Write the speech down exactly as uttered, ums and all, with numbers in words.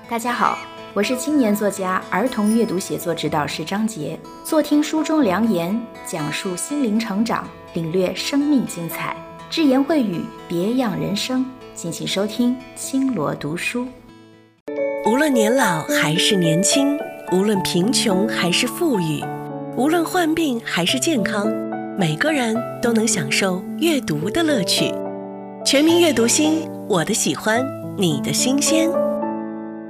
大家好，我是青年作家、儿童阅读写作指导师张杰。坐听书中良言，讲述心灵成长，领略生命精彩，只言会语，别样人生。敬请收听青罗读书。 无论年老还是年轻，无论贫穷还是富裕，无论患病还是健康，每个人都能享受阅读的乐趣。全民阅读星，我的喜欢，你的新鲜。